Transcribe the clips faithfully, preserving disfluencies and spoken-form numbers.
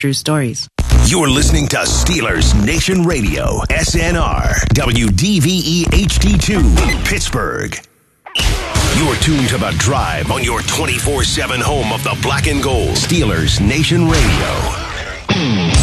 True stories. You're listening to Steelers Nation Radio, S N R, W D V E H D two, Pittsburgh. You're tuned to The Drive on your twenty-four seven home of the black and gold. Steelers Nation Radio.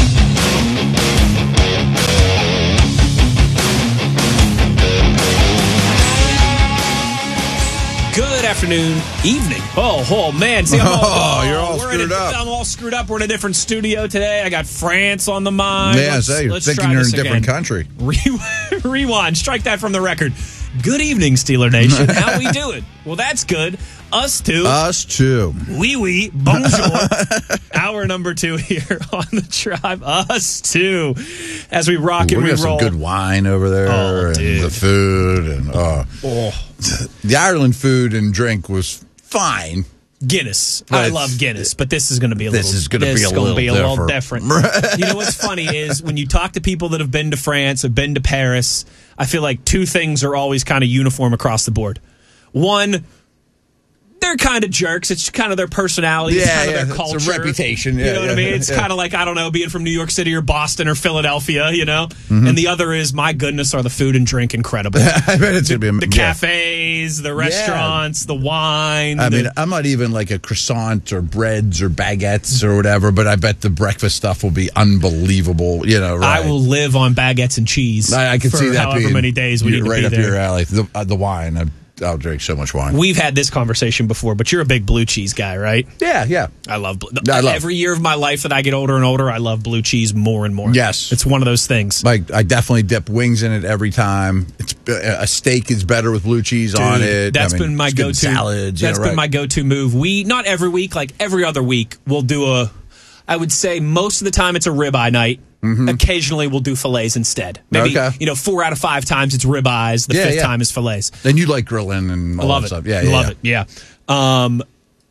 Good afternoon, evening. Oh, oh man. See, I'm all, oh, you're all we're screwed a, up. I'm all screwed up. We're in a different studio today. I got France on the mind. Yeah, let's, so you're let's thinking try you're in this a different again. country. Re- Rewind. Strike that from the record. Good evening, Steeler Nation. How we doing? Well, that's good. Us two. Us too. Oui, oui. Bonjour. Hour number two here on the Drive. Us too. As we rock Ooh, and we we got roll. some good wine over there, Oh, and dude. the food, and uh, Oh. the Ireland food and drink was fine. Guinness. But I it's- love Guinness, but this is going to be a This little. is gonna this be a gonna little be a little different. different. You know what's funny is when you talk to people that have been to France, have been to Paris, I feel like two things are always kind of uniform across the board. One, they're kind of jerks. It's kind of their personality. It's Yeah, kind of yeah, their it's a culture. reputation. You Yeah, know what I yeah, mean? It's yeah. kind of like, I don't know, being from New York City or Boston or Philadelphia, you know? Mm-hmm. And the other is, my goodness, are the food and drink incredible. I bet it's gonna be a, The yeah. cafes, the restaurants, the wine. I the- mean, I'm not even like a croissant or breads or baguettes or whatever, but I bet the breakfast stuff will be unbelievable. You know, right? I will live on baguettes and cheese. I, I can for see that however being many days we need to right be up there. your alley. The, uh, the wine, I, I'll drink so much wine. We've had this conversation before, but you're a big blue cheese guy, right? Yeah, yeah. I love blue. I love- Every year of my life that I get older and older, I love blue cheese more and more. Yes. It's one of those things. Like, I definitely dip wings in it every time. It's a steak is better with blue cheese on Dude, it. That's I mean, been my it's good go-to. salads. That's yeah, been right. my go-to move. We not every week, like every other week, we'll do a. I would say most of the time it's a ribeye night. Occasionally we'll do fillets instead. Maybe Mm-hmm. Okay. you know four out of five times it's ribeyes. The Yeah, fifth yeah. time is fillets. Then you like grilling and all I love that it. stuff. Yeah, yeah, love yeah. it. Yeah. Um,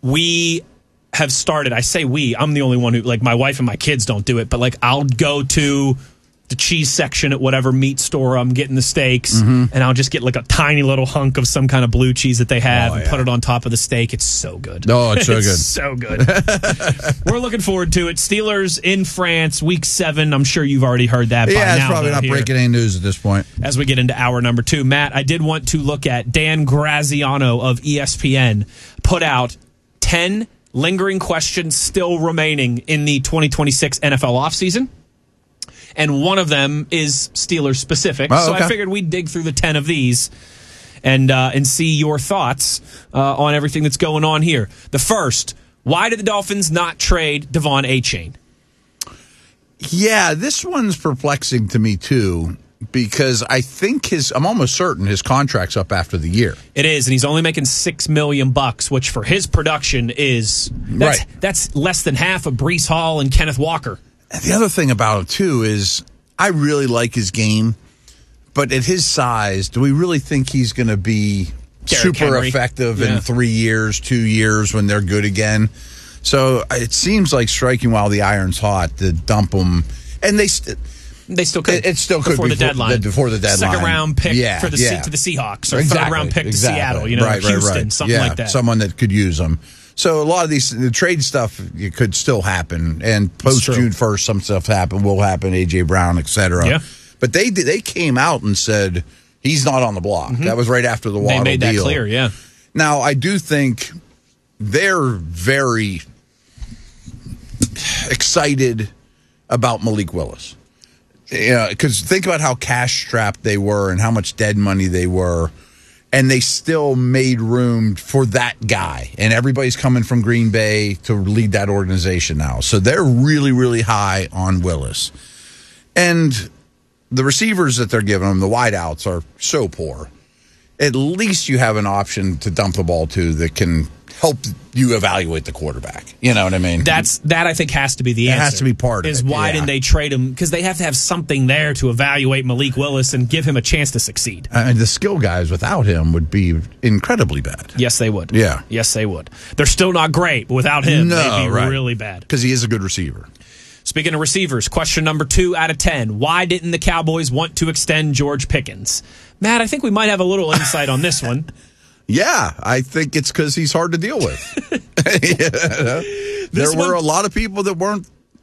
we have started. I say we. I'm the only one who like my wife and my kids don't do it. But like I'll go to the cheese section at whatever meat store I'm getting the steaks, Mm-hmm. and I'll just get like a tiny little hunk of some kind of blue cheese that they have Oh, and yeah. put it on top of the steak. It's so good. Oh, it's so good. So good. We're looking forward to it. Steelers in France, week seven. I'm sure you've already heard that by Yeah, it's now. probably though, not here. breaking any news at this point. As we get into hour number two, Matt, I did want to look at Dan Graziano of E S P N put out ten lingering questions still remaining in the twenty twenty-six N F L offseason. And one of them is Steelers specific. Oh, So okay. I figured we'd dig through the ten of these and uh, and see your thoughts uh, on everything that's going on here. The first, why did the Dolphins not trade Devon Achane? Yeah, this one's perplexing to me too, because I think his I'm almost certain his contract's up after the year. It is, and he's only making six million bucks, which for his production is that's, Right. that's less than half of Breece Hall and Kenneth Walker. And the other thing about him too is I really like his game, but at his size, do we really think he's going to be Derrick super Henry. effective Yeah. in three years, two years when they're good again? So it seems like striking while the iron's hot to dump him, and they. St- They still could. It- it still could before the before- deadline. before the deadline. Second round pick Yeah, for the yeah. to the Seahawks, or Exactly, third round pick exactly. to Seattle. You know, right, Houston, right, right. something yeah, like that. Someone that could use them. So a lot of these the trade stuff it could still happen, and post true. June first, some stuff happen will happen. A J Brown, et cetera. Yeah. But they did- they came out and said he's not on the block. That was right after the they Waddle made that deal. clear. Yeah. Now I do think they're very excited about Malik Willis. Yeah, because think about how cash strapped they were and how much dead money they were, and they still made room for that guy. And everybody's coming from Green Bay to lead that organization now, so they're really, really high on Willis. And the receivers that they're giving them, the wideouts, are so poor. At least you have an option to dump the ball to that can help you evaluate the quarterback. You know what I mean? That's that. I think has to be the It answer. has to be part of Is it, why yeah. didn't they trade him? Because they have to have something there to evaluate Malik Willis and give him a chance to succeed. I mean, the skill guys without him would be incredibly bad. Yes, they would. Yeah. Yes, they would. They're still not great, but without him, No, they'd be right. really bad. Because he is a good receiver. Speaking of receivers, question number two out of ten. Why didn't the Cowboys want to extend George Pickens? Matt, I think we might have a little insight on this one. Yeah, I think it's because he's hard to deal with. You know? There This were one- a lot of people that weren't